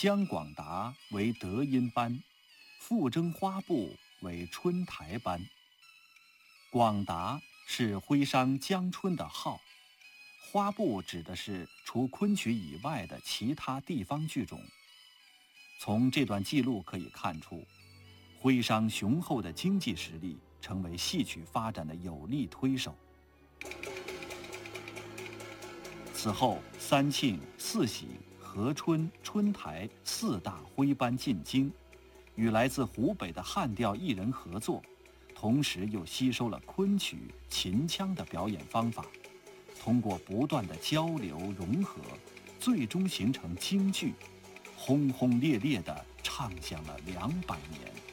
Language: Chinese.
姜广达为德音班，傅征花布为春台班。广达是徽商姜春的号，花布指的是除昆曲以外的其他地方剧种。从这段记录可以看出，徽商雄厚的经济实力成为戏曲发展的有力推手。此后，三庆、四喜、和春、春台四大徽班进京，与来自湖北的汉调艺人合作，同时又吸收了昆曲、秦腔的表演方法，通过不断的交流融合，最终形成京剧，轰轰烈烈地唱响了200年。